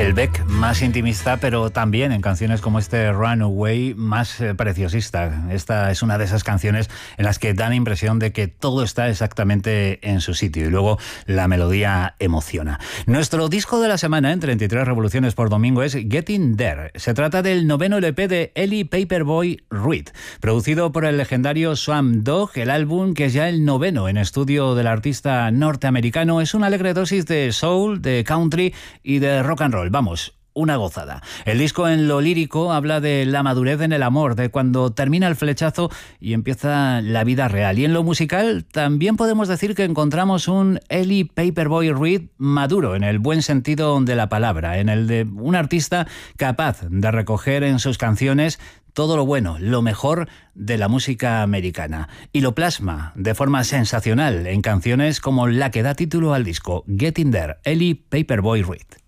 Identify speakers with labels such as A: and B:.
A: El Beck más intimista, pero también en canciones como este Runaway más preciosista. Esta es una de esas canciones en las que dan impresión de que todo está exactamente en su sitio y luego la melodía emociona. Nuestro disco de la semana en 33 revoluciones por domingo es Getting There. Se trata del 9º LP de Ellie Paperboy Reed, producido por el legendario Swamp Dogg. El álbum, que es ya el 9º en estudio del artista norteamericano, es una alegre dosis de soul, de country y de rock and roll. Vamos, una gozada. El disco en lo lírico habla de la madurez en el amor, de cuando termina el flechazo y empieza la vida real. Y en lo musical también podemos decir que encontramos un Ellie Paperboy Reed maduro, en el buen sentido de la palabra, en el de un artista capaz de recoger en sus canciones todo lo bueno, lo mejor de la música americana, y lo plasma de forma sensacional en canciones como la que da título al disco, Getting There, Ellie Paperboy Reed.